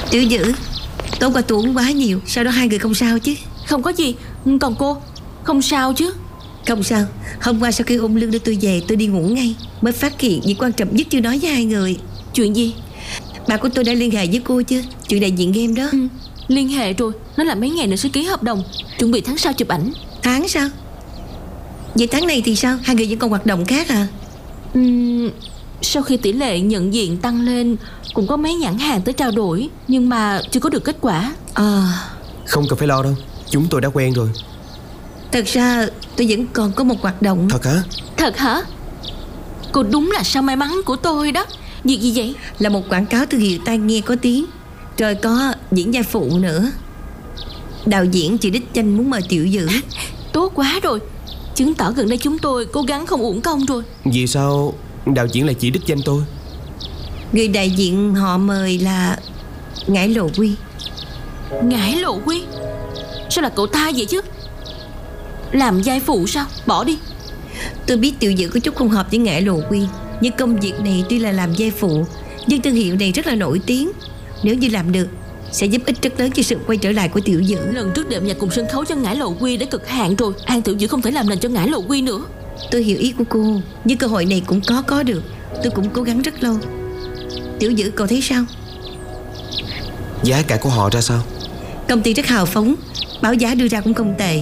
Tiểu Dữ, tối qua tôi uống quá nhiều, sau đó hai người không sao chứ? Không có gì. Còn cô, không sao chứ? Không sao. Hôm qua sau khi ôm lưng đưa tôi về, tôi đi ngủ ngay, mới phát hiện việc quan trọng nhất chưa nói với hai người. Chuyện gì? Bà của tôi đã liên hệ với cô chưa? Chuyện đại diện game đó. Liên hệ rồi. Nó là mấy ngày nữa sẽ ký hợp đồng, chuẩn bị tháng sau chụp ảnh. Tháng sau? Vậy tháng này thì sao? Hai người vẫn còn hoạt động khác à? Sau khi tỷ lệ nhận diện tăng lên, cũng có mấy nhãn hàng tới trao đổi, nhưng mà chưa có được kết quả. Không cần phải lo đâu, chúng tôi đã quen rồi. Thật ra tôi vẫn còn có một hoạt động. Thật hả? Thật hả? Cô đúng là sao may mắn của tôi đó. Việc gì vậy? Là một quảng cáo thương hiệu tai nghe có tiếng, rồi có diễn vai phụ nữa. Đạo diễn chị đích danh muốn mời Tiểu Dữ. Tốt quá rồi, chứng tỏ gần đây chúng tôi cố gắng không uổng công rồi. Vì sao đạo diễn lại chỉ đích danh tôi? Người đại diện họ mời là Ngải Lộ Quy. Ngải Lộ Quy? Sao là cậu ta vậy chứ? Làm vai phụ sao? Bỏ đi. Tôi biết Tiểu Dữ có chút không hợp với Ngải Lộ Quy, nhưng công việc này tuy là làm vai phụ, nhưng thương hiệu này rất là nổi tiếng. Nếu như làm được, sẽ giúp ích rất lớn cho sự quay trở lại của Tiểu Dữ. Lần trước đệm nhạc cùng sân khấu cho Ngải Lộ Quy đã cực hạn rồi, An Tiểu Dữ không thể làm nền cho Ngải Lộ Quy nữa. Tôi hiểu ý của cô, nhưng cơ hội này cũng có được. Tôi cũng cố gắng rất lâu. Tiểu Dữ cậu thấy sao? Giá cả của họ ra sao? Công ty rất hào phóng, báo giá đưa ra cũng không tệ.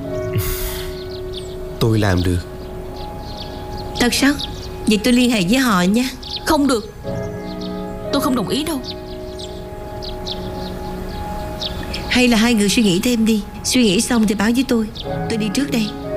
Tôi làm được. Thật sao? Vậy tôi liên hệ với họ nha. Không được, tôi không đồng ý đâu. Hay là hai người suy nghĩ thêm đi. Suy nghĩ xong thì báo với tôi đi trước đây.